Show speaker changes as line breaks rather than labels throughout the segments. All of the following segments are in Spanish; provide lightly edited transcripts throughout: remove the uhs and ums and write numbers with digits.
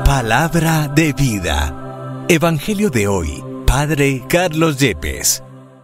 Palabra de vida. Evangelio de hoy. Padre Carlos Yepes.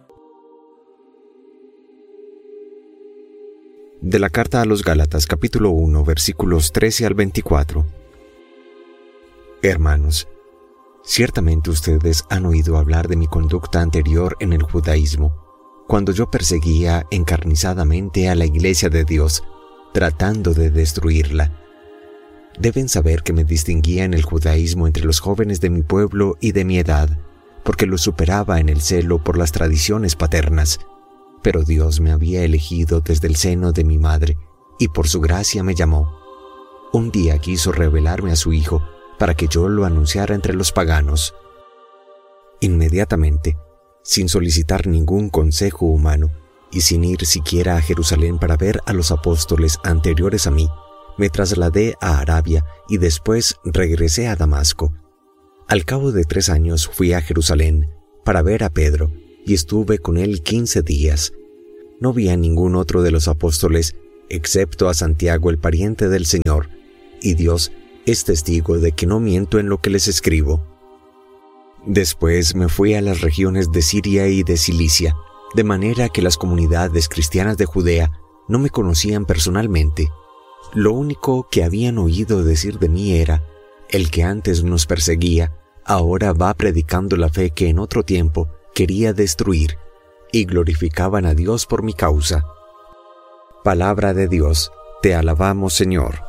De la carta a los Gálatas, capítulo 1, versículos 13 al 24. Hermanos, ciertamente ustedes han oído hablar de mi conducta anterior en el judaísmo, cuando yo perseguía encarnizadamente a la iglesia de Dios, tratando de destruirla. Deben saber que me distinguía en el judaísmo entre los jóvenes de mi pueblo y de mi edad, porque los superaba en el celo por las tradiciones paternas. Pero Dios me había elegido desde el seno de mi madre, y por su gracia me llamó. Un día quiso revelarme a su Hijo, para que yo lo anunciara entre los paganos. Inmediatamente, sin solicitar ningún consejo humano, y sin ir siquiera a Jerusalén para ver a los apóstoles anteriores a mí, me trasladé a Arabia y después regresé a Damasco. Al cabo de 3 años fui a Jerusalén para ver a Pedro y estuve con él 15 días. No vi a ningún otro de los apóstoles excepto a Santiago, el pariente del Señor, y Dios es testigo de que no miento en lo que les escribo. Después me fui a las regiones de Siria y de Cilicia, de manera que las comunidades cristianas de Judea no me conocían personalmente. Lo único que habían oído decir de mí era: el que antes nos perseguía, ahora va predicando la fe que en otro tiempo quería destruir, y glorificaban a Dios por mi causa. Palabra de Dios, te alabamos, Señor.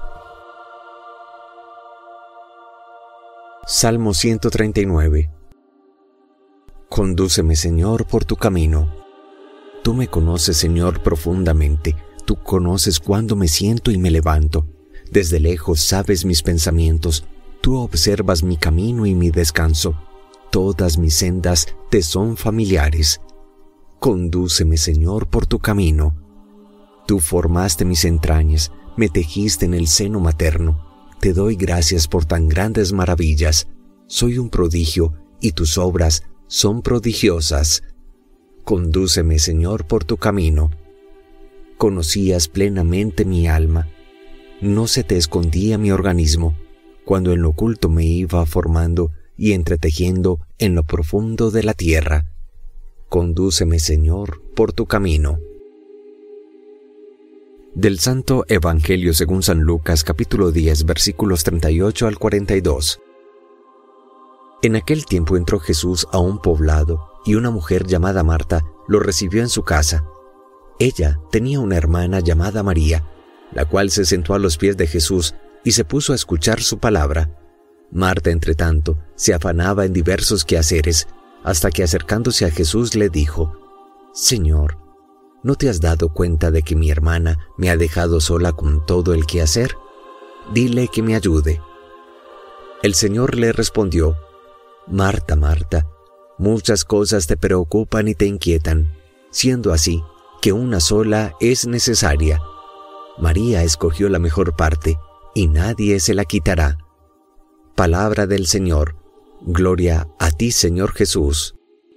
Salmo 139. Condúceme, Señor, por tu camino. Tú me conoces, Señor, profundamente. Tú conoces cuándo me siento y me levanto. Desde lejos sabes mis pensamientos. Tú observas mi camino y mi descanso. Todas mis sendas te son familiares. Condúceme, Señor, por tu camino. Tú formaste mis entrañas, me tejiste en el seno materno. Te doy gracias por tan grandes maravillas. Soy un prodigio y tus obras son prodigiosas. Condúceme, Señor, por tu camino. Conocías plenamente mi alma. No se te escondía mi organismo, cuando en lo oculto me iba formando y entretejiendo en lo profundo de la tierra. Condúceme, Señor, por tu camino. Del Santo Evangelio según San Lucas, capítulo 10, versículos 38 al 42. En aquel tiempo entró Jesús a un poblado, y una mujer llamada Marta lo recibió en su casa. Ella tenía una hermana llamada María, la cual se sentó a los pies de Jesús y se puso a escuchar su palabra. Marta, entretanto, se afanaba en diversos quehaceres, hasta que acercándose a Jesús le dijo: Señor, ¿no te has dado cuenta de que mi hermana me ha dejado sola con todo el quehacer? Dile que me ayude. El Señor le respondió: Marta, Marta, muchas cosas te preocupan y te inquietan, siendo así que una sola es necesaria. María escogió la mejor parte, y nadie se la quitará. Palabra del Señor. Gloria a ti, Señor Jesús.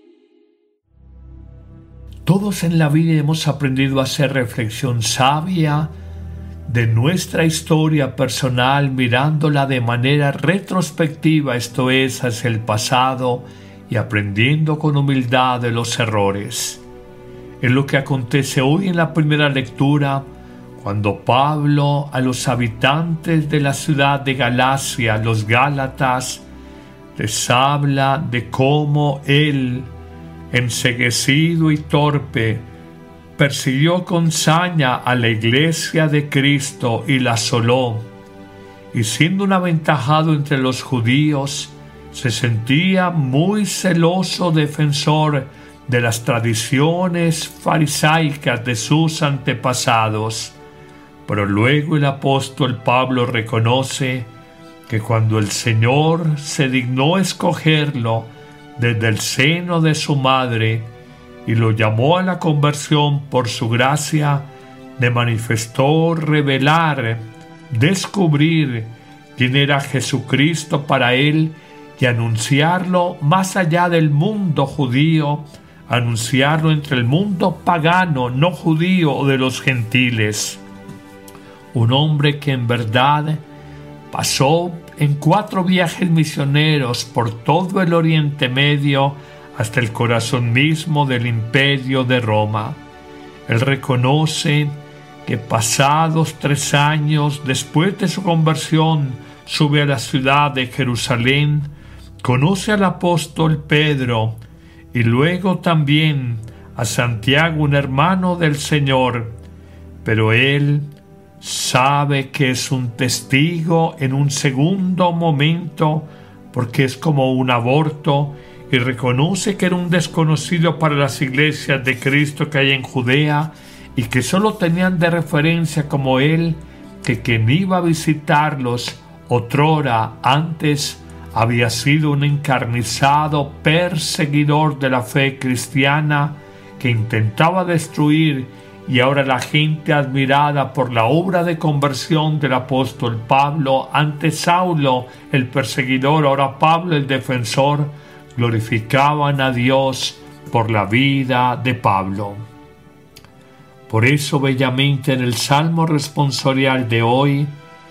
Todos en la vida hemos aprendido a hacer reflexión sabia de nuestra historia personal, mirándola de manera retrospectiva, esto es, hacia el pasado, y aprendiendo con humildad de los errores. Es lo que acontece hoy en la primera lectura, cuando Pablo a los habitantes de la ciudad de Galacia, los Gálatas, les habla de cómo él, enceguecido y torpe, persiguió con saña a la iglesia de Cristo y la asoló, y siendo un aventajado entre los judíos, se sentía muy celoso defensor de las tradiciones farisaicas de sus antepasados. Pero luego el apóstol Pablo reconoce que cuando el Señor se dignó escogerlo desde el seno de su madre y lo llamó a la conversión por su gracia, le manifestó revelar, descubrir quién era Jesucristo para él y anunciarlo más allá del mundo judío, anunciarlo entre el mundo pagano, no judío o de los gentiles. Un hombre que en verdad pasó en 4 viajes misioneros por todo el Oriente Medio hasta el corazón mismo del Imperio de Roma. Él reconoce que pasados 3 años después de su conversión sube a la ciudad de Jerusalén, conoce al apóstol Pedro y luego también a Santiago, un hermano del Señor, pero él sabe que es un testigo en un segundo momento porque es como un aborto y reconoce que era un desconocido para las iglesias de Cristo que hay en Judea y que solo tenían de referencia como él que quien iba a visitarlos otrora antes había sido un encarnizado perseguidor de la fe cristiana que intentaba destruir, y ahora la gente admirada por la obra de conversión del apóstol Pablo, antes Saulo el perseguidor, ahora Pablo el defensor, glorificaban a Dios por la vida de Pablo. Por eso bellamente en el Salmo responsorial de hoy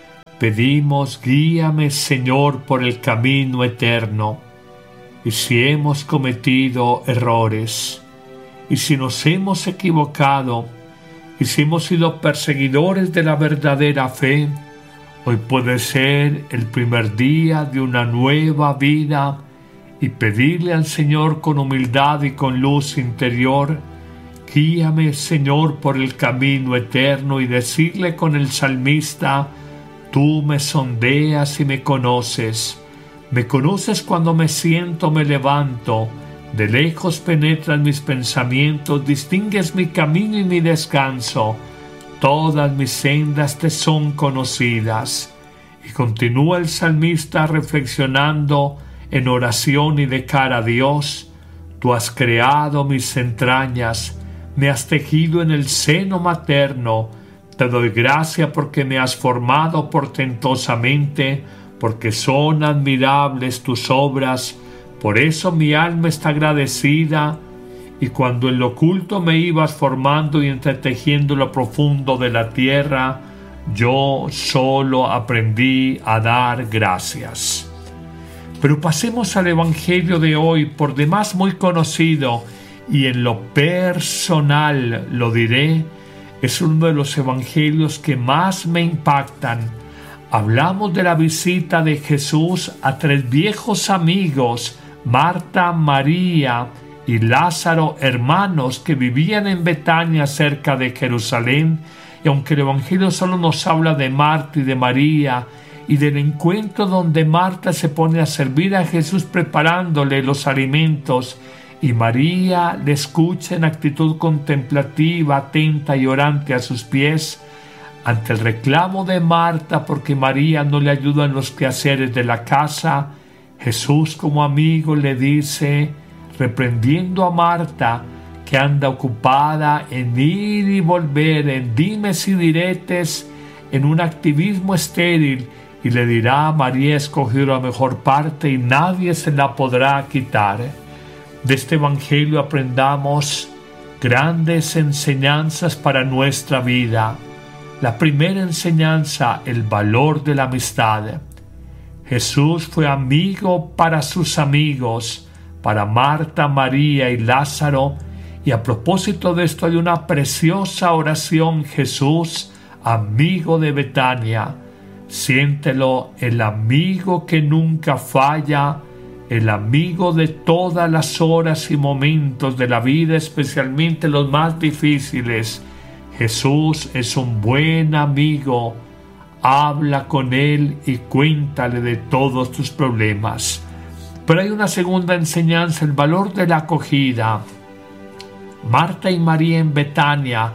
pedimos: guíame, Señor, por el camino eterno. Y si hemos cometido errores, y si nos hemos equivocado, y si hemos sido perseguidores de la verdadera fe, hoy puede ser el primer día de una nueva vida y pedirle al Señor con humildad y con luz interior: guíame, Señor, por el camino eterno, y decirle con el salmista: tú me sondeas y me conoces cuando me siento, me levanto, de lejos penetras mis pensamientos, distingues mi camino y mi descanso, todas mis sendas te son conocidas. Y continúa el salmista reflexionando en oración y de cara a Dios: tú has creado mis entrañas, me has tejido en el seno materno, te doy gracia porque me has formado portentosamente, porque son admirables tus obras. Por eso mi alma está agradecida, y cuando en lo oculto me ibas formando y entretejiendo lo profundo de la tierra, yo solo aprendí a dar gracias. Pero pasemos al Evangelio de hoy, por demás muy conocido, y en lo personal lo diré, es uno de los evangelios que más me impactan. Hablamos de la visita de Jesús a 3 viejos amigos, Marta, María y Lázaro, hermanos que vivían en Betania cerca de Jerusalén. Y aunque el evangelio solo nos habla de Marta y de María y del encuentro donde Marta se pone a servir a Jesús preparándole los alimentos, y María le escucha en actitud contemplativa, atenta y orante a sus pies, ante el reclamo de Marta porque María no le ayuda en los quehaceres de la casa, Jesús como amigo le dice, reprendiendo a Marta que anda ocupada en ir y volver, en dimes y diretes, en un activismo estéril, y le dirá: María escogió la mejor parte y nadie se la podrá quitar. De este evangelio aprendamos grandes enseñanzas para nuestra vida. La primera enseñanza: el valor de la amistad. Jesús fue amigo para sus amigos, para Marta, María y Lázaro, y a propósito de esto hay una preciosa oración: Jesús, amigo de Betania. Siéntelo, el amigo que nunca falla, el amigo de todas las horas y momentos de la vida, especialmente los más difíciles. Jesús es un buen amigo. Habla con él y cuéntale de todos tus problemas. Pero hay una segunda enseñanza: el valor de la acogida. Marta y María en Betania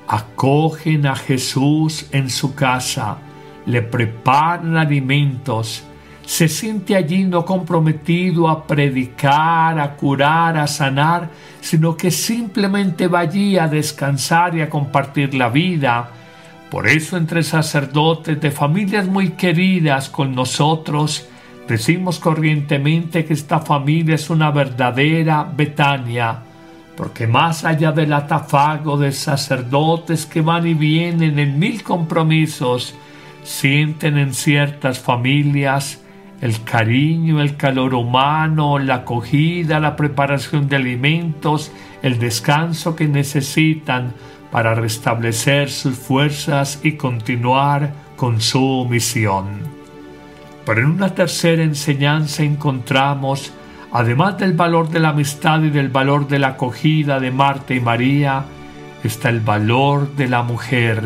acogen a Jesús en su casa, le preparan alimentos. Se siente allí no comprometido a predicar, a curar, a sanar, sino que simplemente va allí a descansar y a compartir la vida. Por eso entre sacerdotes de familias muy queridas con nosotros, decimos corrientemente que esta familia es una verdadera Betania, porque más allá del atafago de sacerdotes que van y vienen en 1000 compromisos, sienten en ciertas familias el cariño, el calor humano, la acogida, la preparación de alimentos, el descanso que necesitan para restablecer sus fuerzas y continuar con su misión. Pero en una tercera enseñanza encontramos, además del valor de la amistad y del valor de la acogida de Marta y María, está el valor de la mujer.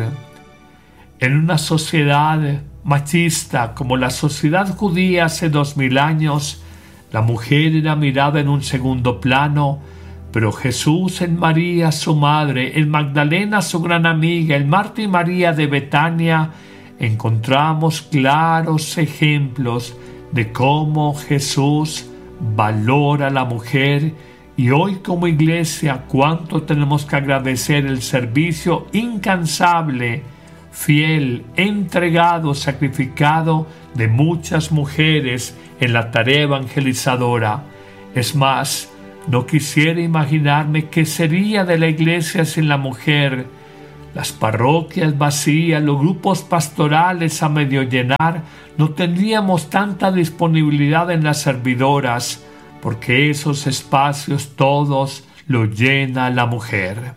En una sociedad machista como la sociedad judía hace 2000 años, la mujer era mirada en un segundo plano, pero Jesús, en María su madre, en Magdalena su gran amiga, en Marta y María de Betania, encontramos claros ejemplos de cómo Jesús valora a la mujer. Y hoy como iglesia, cuánto tenemos que agradecer el servicio incansable, fiel, entregado, sacrificado de muchas mujeres en la tarea evangelizadora. Es más, no quisiera imaginarme qué sería de la iglesia sin la mujer. Las parroquias vacías, los grupos pastorales a medio llenar, no tendríamos tanta disponibilidad en las servidoras, porque esos espacios todos los llena la mujer.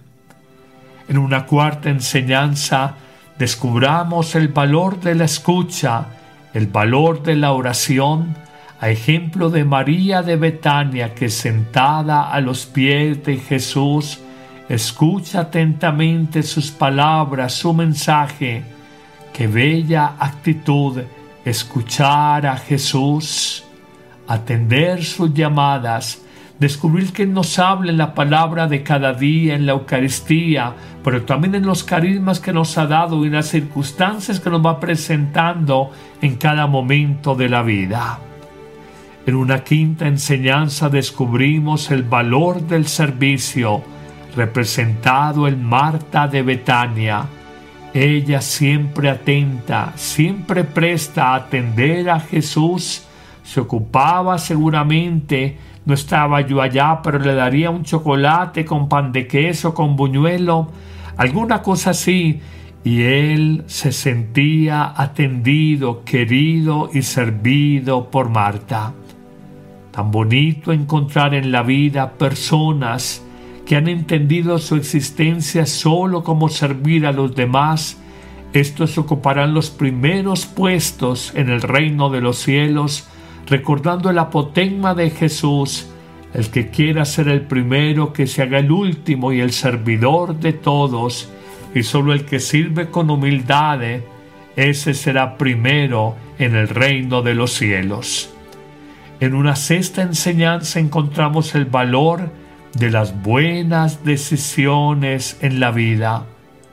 En una cuarta enseñanza, descubramos el valor de la escucha, el valor de la oración, a ejemplo de María de Betania, que sentada a los pies de Jesús, escucha atentamente sus palabras, su mensaje. Qué bella actitud escuchar a Jesús, atender sus llamadas, descubrir que nos habla en la palabra de cada día, en la Eucaristía, pero también en los carismas que nos ha dado y en las circunstancias que nos va presentando en cada momento de la vida. En una quinta enseñanza descubrimos el valor del servicio, representado en Marta de Betania. Ella siempre atenta, siempre presta a atender a Jesús. Se ocupaba seguramente, no estaba yo allá, pero le daría un chocolate con pan de queso, con buñuelo, alguna cosa así, y él se sentía atendido, querido y servido por Marta. Tan bonito encontrar en la vida personas que han entendido su existencia solo como servir a los demás. Estos ocuparán los primeros puestos en el reino de los cielos, recordando el apotegma de Jesús: el que quiera ser el primero, que se haga el último y el servidor de todos, y solo el que sirve con humildad, ese será primero en el reino de los cielos. En una sexta enseñanza encontramos el valor de las buenas decisiones en la vida.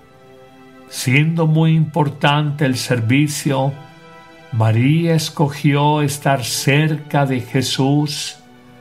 Siendo muy importante el servicio, María escogió estar cerca de Jesús,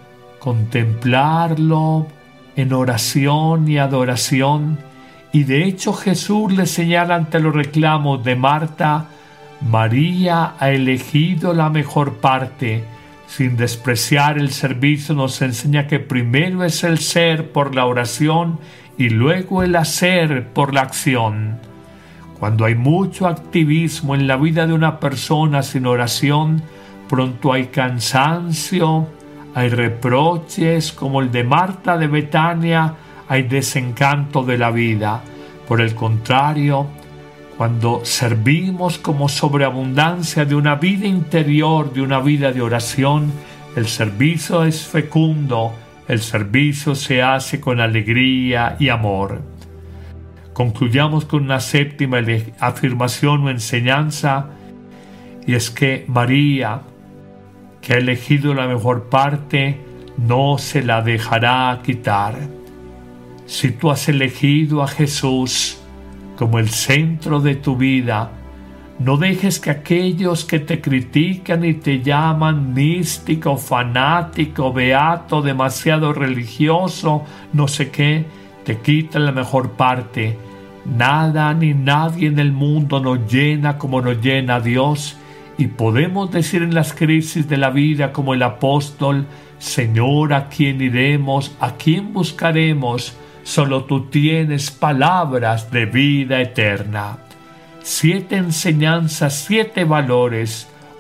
contemplarlo en oración y adoración, y de hecho Jesús le señala ante los reclamos de Marta: María ha elegido la mejor parte. Sin despreciar el servicio, nos enseña que primero es el ser por la oración y luego el hacer por la acción. Cuando hay mucho activismo en la vida de una persona sin oración, pronto hay cansancio, hay reproches como el de Marta de Betania, hay desencanto de la vida. Por el contrario, cuando servimos como sobreabundancia de una vida interior, de una vida de oración, el servicio es fecundo, el servicio se hace con alegría y amor. Concluyamos con una séptima afirmación o enseñanza, y es que María, que ha elegido la mejor parte, no se la dejará quitar. Si tú has elegido a Jesús como el centro de tu vida, no dejes que aquellos que te critican y te llaman místico, fanático, beato, demasiado religioso, no sé qué, te quiten la mejor parte. Nada ni nadie en el mundo nos llena como nos llena Dios, y podemos decir en las crisis de la vida como el apóstol: Señor, ¿a quién iremos? ¿A quién buscaremos? Solo tú tienes palabras de vida eterna. 7 enseñanzas, 7 valores,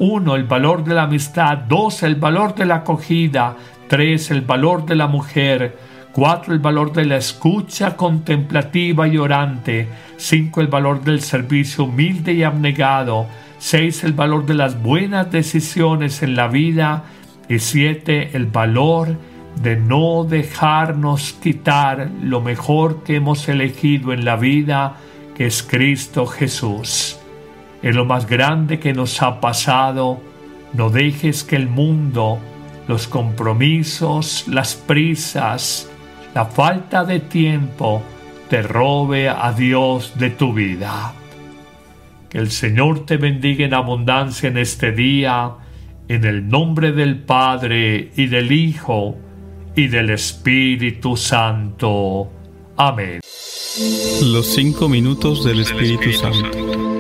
1, el valor de la amistad. 2, el valor de la acogida. 3, el valor de la mujer. 4, el valor de la escucha contemplativa y orante. 5, el valor del servicio humilde y abnegado. 6, el valor de las buenas decisiones en la vida. Y 7, el valor de no dejarnos quitar lo mejor que hemos elegido en la vida, que es Cristo Jesús. Es lo más grande que nos ha pasado. No dejes que el mundo, los compromisos, las prisas, la falta de tiempo te robe a Dios de tu vida. Que el Señor te bendiga en abundancia en este día, en el nombre del Padre y del Hijo y del Espíritu Santo. Amén.
Los 5 minutos del Espíritu Santo.